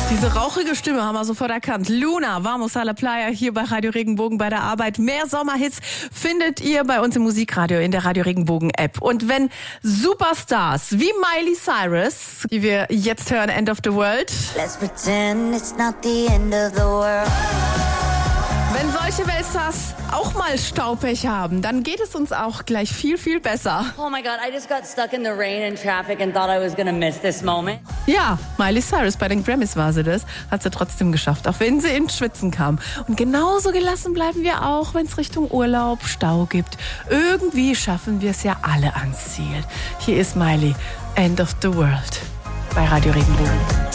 Diese rauchige Stimme haben wir sofort erkannt. Luna, Vamos a la Playa, hier bei Radio Regenbogen bei der Arbeit. Mehr Sommerhits findet ihr bei uns im Musikradio in der Radio Regenbogen App. Und wenn Superstars wie Miley Cyrus, die wir jetzt hören, End of the World, Let's pretend it's not the end of the world. wenn solche Weltstars auch mal Staupech haben, dann geht es uns auch gleich viel, viel besser. Oh my God, I just got stuck in the rain and traffic and thought I was gonna miss this moment. Ja, Miley Cyrus, bei den Grammys war sie das, hat sie trotzdem geschafft, auch wenn sie ins Schwitzen kam. Und genauso gelassen bleiben wir auch, wenn es Richtung Urlaub Stau gibt. Irgendwie schaffen wir es ja alle ans Ziel. Hier ist Miley, End of the World, bei Radio Regenbogen.